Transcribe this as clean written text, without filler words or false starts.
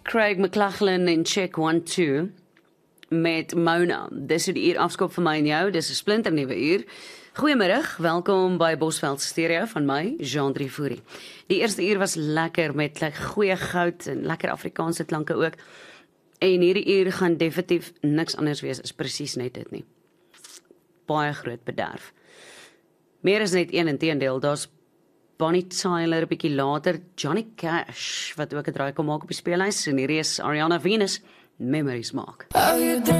Craig McLachlan en Check 1-2 met Mona. Dis hoe die uur afskop vir my en jou, dis 'n splinternuwe uur. Goeiemiddag, welkom by Bosveld Stereo van my, Jean Drievoerie. Die eerste uur was lekker met goeie goud en lekker Afrikaanse klanke ook. En hierdie uur gaan definitief niks anders wees as presies net dit nie. Baie groot bederf. Meer is net een inteendeel, daar's Bonnie Tyler 'n bietjie later, Johnny Cash, wat ook 'n draai kom maak op die speellys, en hierdie is Ariana Venus, Memories maak.